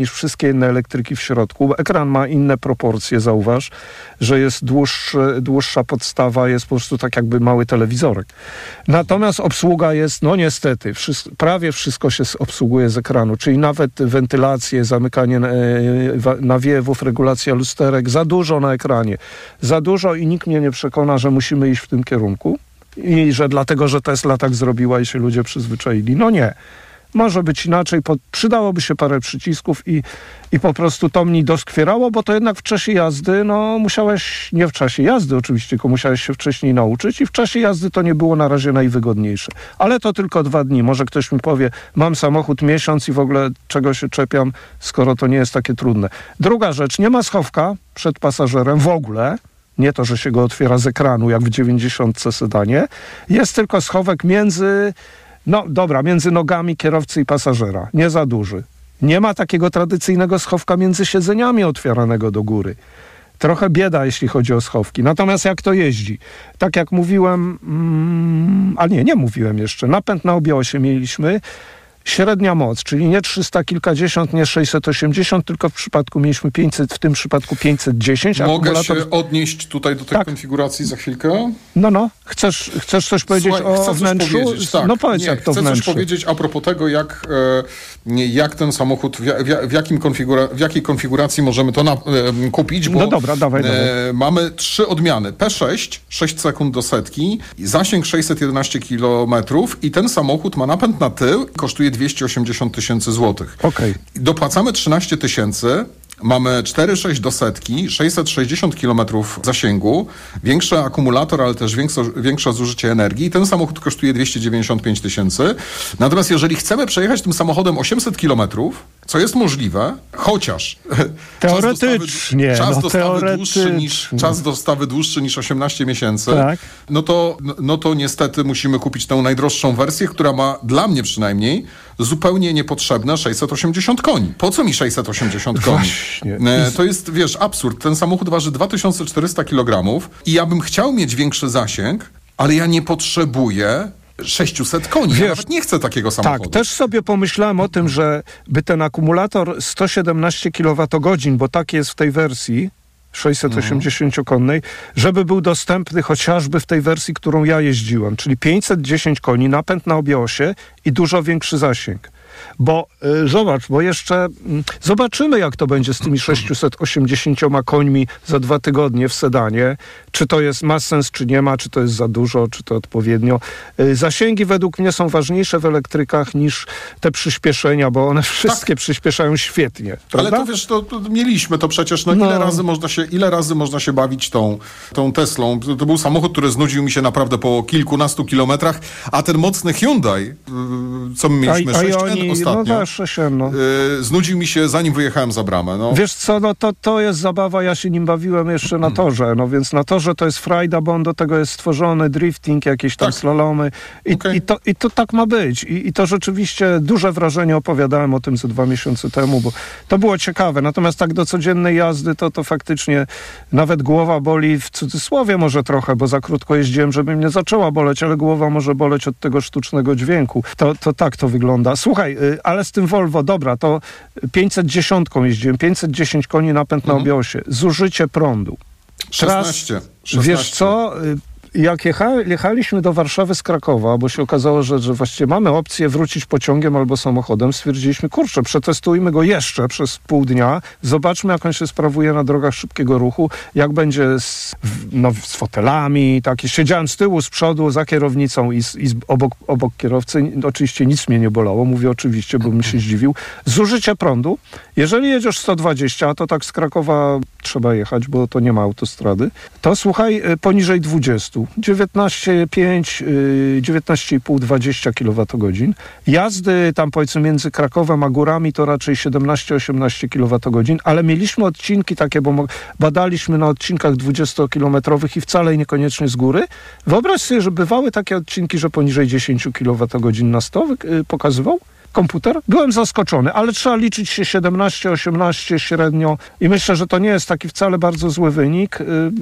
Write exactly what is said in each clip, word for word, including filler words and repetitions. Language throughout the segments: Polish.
niż wszystkie inne elektryki w środku. Ekran ma inne proporcje, zauważ, że jest dłuższy, dłuższa podstawa, jest po prostu tak jakby mały telewizorek. Natomiast obsługa jest, no niestety, wszystko, prawie wszystko się obsługuje z ekranu, czyli nawet wentylację, zamykanie e, nawiewów, regulacja lusterek, za dużo na ekranie. Za dużo i nikt mnie nie przekona, że musimy iść w tym kierunku i że dlatego, że Tesla tak zrobiła i się ludzie przyzwyczaili. No nie. Może być inaczej, po, przydałoby się parę przycisków i, i po prostu to mnie doskwierało, bo to jednak w czasie jazdy, no musiałeś, nie w czasie jazdy oczywiście, tylko musiałeś się wcześniej nauczyć i w czasie jazdy to nie było na razie najwygodniejsze. Ale to tylko dwa dni. Może ktoś mi powie, mam samochód miesiąc i w ogóle czego się czepiam, skoro to nie jest takie trudne. Druga rzecz, nie ma schowka przed pasażerem w ogóle. Nie to, że się go otwiera z ekranu, jak w dziewięćdziesiątce sedanie. Jest tylko schowek między... No dobra, między nogami kierowcy i pasażera. Nie za duży. Nie ma takiego tradycyjnego schowka między siedzeniami otwieranego do góry. Trochę bieda, jeśli chodzi o schowki. Natomiast jak to jeździ? Tak jak mówiłem, mm, a nie, nie mówiłem jeszcze. Napęd na obie osie mieliśmy. Średnia moc, czyli nie trzysta kilkadziesiąt, nie sześćset osiemdziesiąt, tylko w przypadku mieliśmy pięćset, w tym przypadku pięćset dziesięć. Mogę akumulator... się odnieść tutaj do tej tak. konfiguracji za chwilkę? No, no. Chcesz, chcesz coś powiedzieć Słuchaj, o chcę wnętrzu? Coś powiedzieć, tak. No powiedz, nie, jak to chcę wnętrze. Chcę coś powiedzieć a propos tego, jak, e, jak ten samochód, w, w, w, jakim konfigura, w jakiej konfiguracji możemy to na, e, kupić, bo no dobra, dawaj, dawaj. E, mamy trzy odmiany. P sześć, sześć sekund do setki, zasięg sześćset jedenaście kilometrów i ten samochód ma napęd na tył, kosztuje dwieście osiemdziesiąt tysięcy złotych. Okay. Dopłacamy trzynaście tysięcy. Mamy cztery przecinek sześć do setki, sześćset sześćdziesiąt kilometrów zasięgu, większy akumulator, ale też większe, większe zużycie energii. Ten samochód kosztuje dwieście dziewięćdziesiąt pięć tysięcy. Natomiast jeżeli chcemy przejechać tym samochodem osiemset kilometrów, co jest możliwe, chociaż teoretycznie, czas no, dostawy, teoretycznie. dłuższy niż, czas dostawy dłuższy niż osiemnaście miesięcy, tak. no, to, no to niestety musimy kupić tę najdroższą wersję, która ma, dla mnie przynajmniej, zupełnie niepotrzebne sześćset osiemdziesiąt koni. Po co mi sześćset osiemdziesiąt koni? Właśnie. To jest, wiesz, absurd. Ten samochód waży dwa tysiące czterysta kilogramów i ja bym chciał mieć większy zasięg, ale ja nie potrzebuję sześćset koni. Wiesz, ja nawet nie chcę takiego samochodu. Tak, też sobie pomyślałem o tym, że by ten akumulator sto siedemnaście kilowatogodzin, bo tak jest w tej wersji sześćset osiemdziesięciokonnej, żeby był dostępny chociażby w tej wersji, którą ja jeździłem, czyli pięćset dziesięć koni, napęd na obie osie i dużo większy zasięg. Bo y, zobacz, bo jeszcze y, zobaczymy, jak to będzie z tymi sześćset osiemdziesięcioma końmi za dwa tygodnie w sedanie. Czy to jest, ma sens, czy nie ma, czy to jest za dużo, czy to odpowiednio. Y, zasięgi według mnie są ważniejsze w elektrykach niż te przyspieszenia, bo one wszystkie tak. przyspieszają świetnie. Prawda? Ale to wiesz, to, to mieliśmy to przecież, no, no. Ile, razy można się, ile razy można się bawić tą, tą Teslą. To, to był samochód, który znudził mi się naprawdę po kilkunastu kilometrach, a ten mocny Hyundai, y, co my mieliśmy, sześć N ostatnio, no, sześć N, no. y, znudził mi się, zanim wyjechałem za bramę. No. Wiesz co, no to, to jest zabawa, ja się nim bawiłem jeszcze na torze, no więc na torze to jest frajda, bo on do tego jest stworzony, drifting, jakieś tam tak. slalomy i, okay. i, to, i to tak ma być. I, I to rzeczywiście duże wrażenie, opowiadałem o tym ze dwa miesiące temu, bo to było ciekawe. Natomiast tak do codziennej jazdy to, to faktycznie nawet głowa boli, w cudzysłowie może trochę, bo za krótko jeździłem, żeby mnie zaczęła boleć, ale głowa może boleć od tego sztucznego dźwięku. To, to tak to wygląda. Słuchaj, ale z tym Volvo, dobra, to pięćset dziesięć jeździłem, pięćset dziesięć koni, napęd na obie osie, zużycie prądu. szesnaście. Teraz, wiesz co, jak jecha, jechaliśmy do Warszawy z Krakowa, bo się okazało, że, że właściwie mamy opcję wrócić pociągiem albo samochodem, stwierdziliśmy, kurczę, przetestujmy go jeszcze przez pół dnia, zobaczmy, jak on się sprawuje na drogach szybkiego ruchu, jak będzie z, no, z fotelami, tak. Siedziałem z tyłu, z przodu, za kierownicą i, z, i z obok, obok kierowcy. Oczywiście nic mnie nie bolało, mówię oczywiście, bo bym się zdziwił. Zużycie prądu, jeżeli jedziesz sto dwadzieścia, to tak z Krakowa trzeba jechać, bo to nie ma autostrady, to słuchaj, poniżej dwudziestu. dziewiętnaście przecinek pięć, dziewiętnaście i pół, dwadzieścia kilowatogodzin. Jazdy tam powiedzmy między Krakowem a górami to raczej siedemnaście osiemnaście kilowatogodzin, ale mieliśmy odcinki takie, bo badaliśmy na odcinkach dwudziestokilometrowych i wcale niekoniecznie z góry. Wyobraź sobie, że bywały takie odcinki, że poniżej dziesięć kilowatogodzin na sto pokazywał komputer. Byłem zaskoczony, ale trzeba liczyć się siedemnaście osiemnaście średnio i myślę, że to nie jest taki wcale bardzo zły wynik.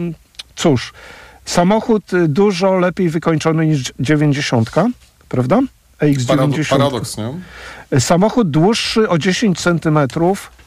Cóż, samochód dużo lepiej wykończony niż dziewięćdziesiątka, prawda? E X dziewięćdziesiąt. Paradoks, nie? Samochód dłuższy o dziesięć centymetrów,